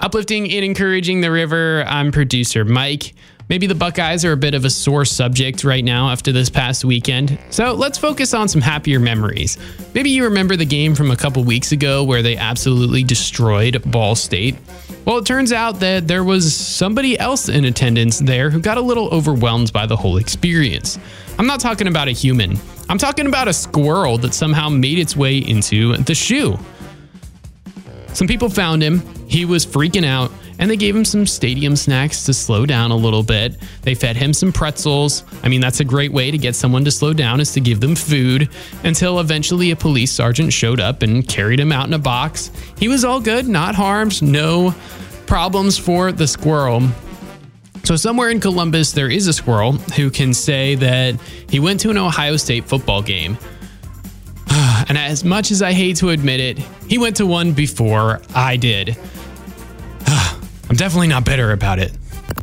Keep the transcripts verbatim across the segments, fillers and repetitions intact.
Uplifting and encouraging the river, I'm producer Mike. Maybe the Buckeyes are a bit of a sore subject right now after this past weekend. So let's focus on some happier memories. Maybe you remember the game from a couple weeks ago where they absolutely destroyed Ball State. Well, it turns out that there was somebody else in attendance there who got a little overwhelmed by the whole experience. I'm not talking about a human. I'm talking about a squirrel that somehow made its way into the shoe. Some people found him. He was freaking out, and they gave him some stadium snacks to slow down a little bit. They fed him some pretzels. I mean, that's a great way to get someone to slow down, is to give them food, until eventually a police sergeant showed up and carried him out in a box. He was all good, not harmed, no problems for the squirrel. So somewhere in Columbus, there is a squirrel who can say that he went to an Ohio State football game. And as much as I hate to admit it, he went to one before I did. I'm definitely not bitter about it.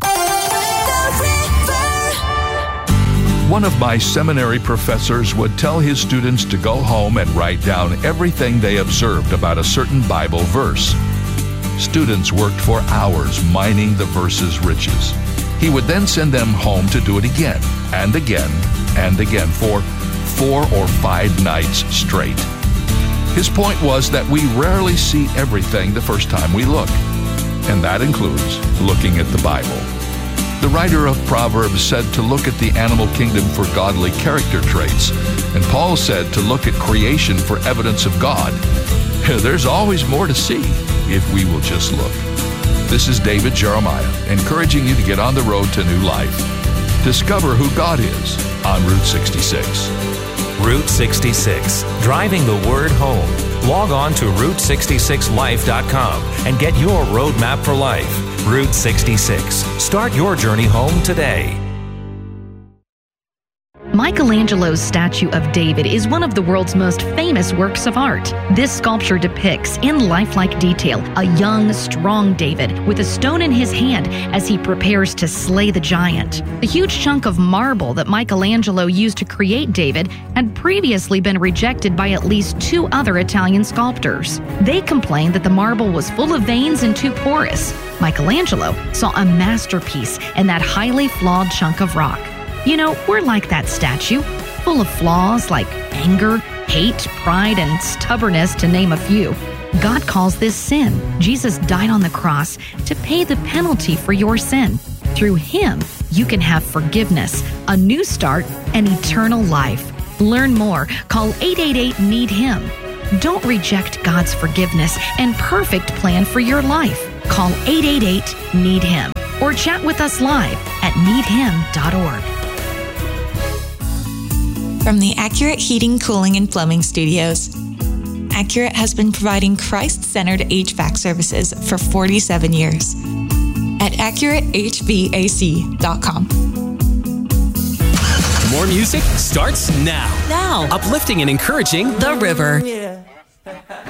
One of my seminary professors would tell his students to go home and write down everything they observed about a certain Bible verse. Students worked for hours mining the verse's riches. He would then send them home to do it again and again and again for four or five nights straight. His point was that we rarely see everything the first time we look, and that includes looking at the Bible. The writer of Proverbs said to look at the animal kingdom for godly character traits, and Paul said to look at creation for evidence of God. There's always more to see if we will just look. This is David Jeremiah, encouraging you to get on the road to new life. Discover who God is on Route sixty-six. Route sixty-six, driving the word home. Log on to route sixty-six life dot com and get your roadmap for life. Route sixty-six. Start your journey home today. Michelangelo's statue of David is one of the world's most famous works of art. This sculpture depicts, in lifelike detail, a young, strong David with a stone in his hand as he prepares to slay the giant. The huge chunk of marble that Michelangelo used to create David had previously been rejected by at least two other Italian sculptors. They complained that the marble was full of veins and too porous. Michelangelo saw a masterpiece in that highly flawed chunk of rock. You know, we're like that statue, full of flaws like anger, hate, pride, and stubbornness, to name a few. God calls this sin. Jesus died on the cross to pay the penalty for your sin. Through Him, you can have forgiveness, a new start, and eternal life. Learn more. Call eight eight eight, need him. Don't reject God's forgiveness and perfect plan for your life. Call eight eight eight, need him. Or chat with us live at need him dot org. From the Accurate Heating, Cooling, and Plumbing Studios. Accurate has been providing Christ-centered H V A C services for forty-seven years. At accurate h v a c dot com. More music starts now. Now. Uplifting and encouraging The River. Yeah.